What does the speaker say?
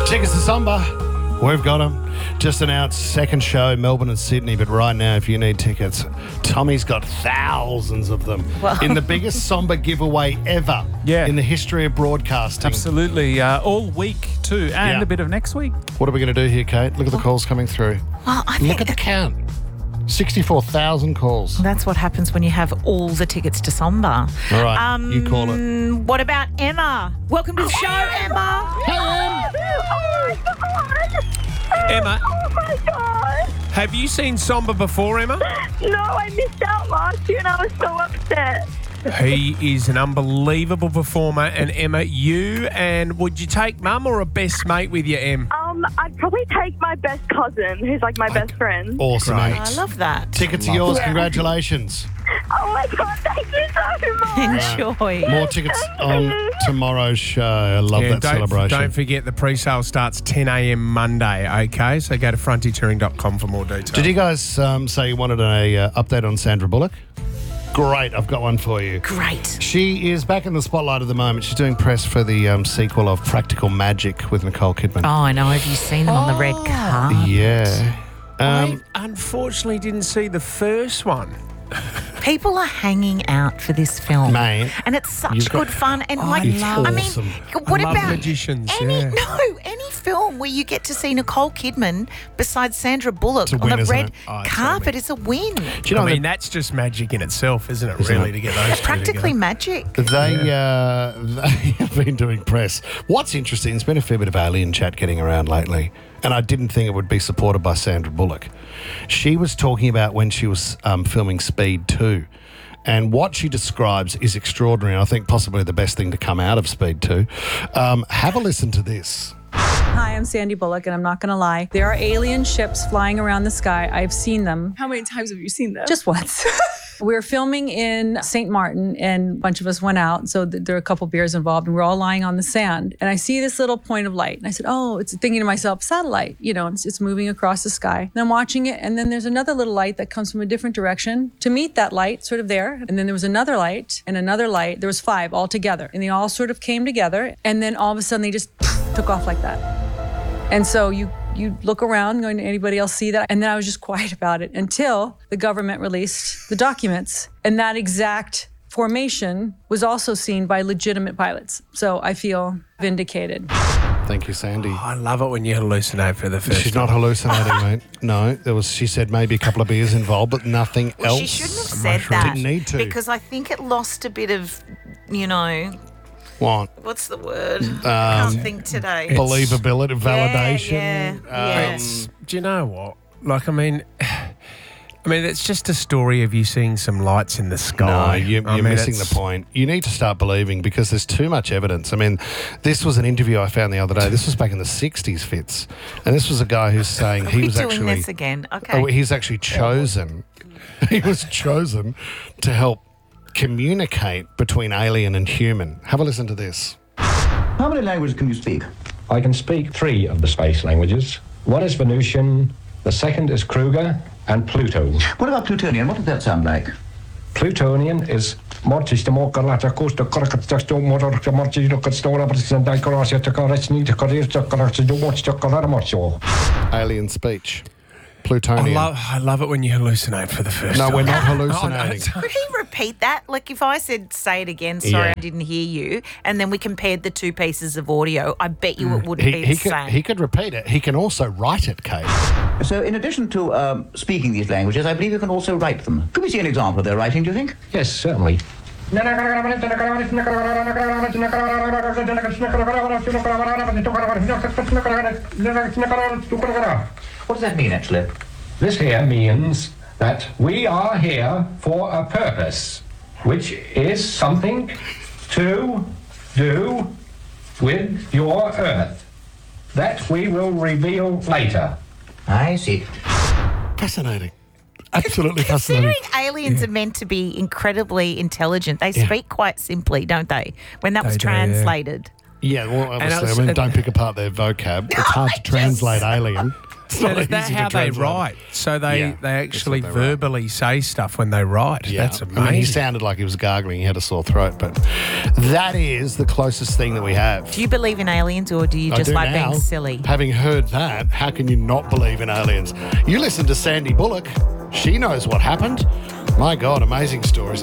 Tickets to Samba. We've got them. Just announced second show, Melbourne and Sydney. But right now, if you need tickets, Tommy's got thousands of them. Well. In the biggest Samba giveaway ever in the history of broadcasting. Absolutely. All week too, and a bit of next week. What are we going to do here, Kate? Look at the calls coming through. Well, I think Look at the count. 64,000 calls. that's what happens when you have all the tickets to Samba. All right, you call it. What about Emma? Welcome to the show, Emma. Hey, Emma, Oh my God! have you seen Samba before, Emma? No, I missed out last year and I was so upset. He is an unbelievable performer. And Emma, would you take mum or a best mate with you, Em? I'd probably take my best cousin, who's like my best friend. Awesome, Great. mate. I love that. Tickets are yours. Congratulations. Oh my God, thank you so much. Enjoy. More tickets on tomorrow's show. I love that celebration. Don't forget the pre-sale starts 10 a.m. Monday, okay? So go to frontiertouring.com for more details. Did you guys say you wanted an update on Sandra Bullock? Great, I've got one for you. Great. She is back in the spotlight at the moment. She's doing press for the sequel of Practical Magic with Nicole Kidman. Oh, I know. Have you seen them on the red carpet? Yeah. I unfortunately didn't see the first one. People are hanging out for this film, Mate, and it's such you've got- good fun. And it's awesome. what I love about magicians, any film where you get to see Nicole Kidman besides Sandra Bullock a on win, the isn't red it? Oh, it's carpet? It's a win. Do you know I mean, that's just magic in itself, isn't it, Isn't really, it? to get those two Practically together? magic. they have been doing press. What's interesting, there's been a fair bit of alien chat getting around lately, and I didn't think it would be supported by Sandra Bullock. She was talking about when she was filming Speed 2, and what she describes is extraordinary, and I think possibly the best thing to come out of Speed 2. Have a listen to this. Hi, I'm Sandy Bullock, and I'm not going to lie. There are alien ships flying around the sky. I've seen them. How many times have you seen them? Just once. We were filming in St. Martin, and a bunch of us went out. So there were a couple beers involved, and we're all lying on the sand. And I see this little point of light. And I said, oh, it's thinking to myself, satellite. You know, it's moving across the sky. And I'm watching it, and then there's another little light that comes from a different direction to meet that light, sort of there. And then there was another light and another light. There was 5 all together. And they all sort of came together. And then all of a sudden, they just took off like that. And so you look around, going, did anybody else see that? And then I was just quiet about it until the government released the documents. And that exact formation was also seen by legitimate pilots. So I feel vindicated. Thank you, Sandy. I love it when you hallucinate for the first She's not hallucinating, mate. No, she said maybe a couple of beers involved, but nothing else. She shouldn't have said that. Didn't need to. Because I think it lost a bit of, What? what's the word? I can't think today. Believability, validation. Yeah. Do you know what? Like, I mean, it's just a story of you seeing some lights in the No, sky. you're missing the point. You need to start believing because there's too much evidence. I mean, this was an interview I found the other day. This was back in the 60s, Fitz. And this was a guy who's saying he was doing actually... this again. Okay. Oh, he's actually chosen. He was chosen to help communicate between alien and human. Have a listen to this. How many languages can you speak? I can speak 3 of the space languages. One is Venusian, the second is Kruger, and Pluto. What about Plutonian? What does that sound like? Plutonian is Alien speech. Plutonian. I love it when you hallucinate for the first No, time. we're not hallucinating. Could he repeat that? Like if I said, say it again, sorry, Yeah. I didn't hear you, and then we compared the 2 pieces of audio, I bet you it wouldn't be the same. He could repeat it. He can also write it, Kate. So in addition to speaking these languages, I believe you can also write them. Could we see an example of their writing, do you think? Yes, certainly. What does that mean, actually? This here means that we are here for a purpose, which is something to do with your Earth. That we will reveal later. I see. Fascinating. Absolutely fascinating. Considering aliens are meant to be incredibly intelligent, they speak quite simply, don't they? When that was They do, yeah. translated. Yeah, well, obviously, don't pick apart their vocab. It's hard to translate alien. It's not Is that easy how to they translate. write? So they Yeah, actually that's what they write. verbally say stuff when they write. Yeah. That's I amazing. mean, he sounded like he was gargling. He had a sore throat, but that is the closest thing that we have. Do you believe in aliens or do you I just do like now. being silly? Having heard that, how can you not believe in aliens? You listen to Sandy Bullock. She knows what happened. My God, amazing stories.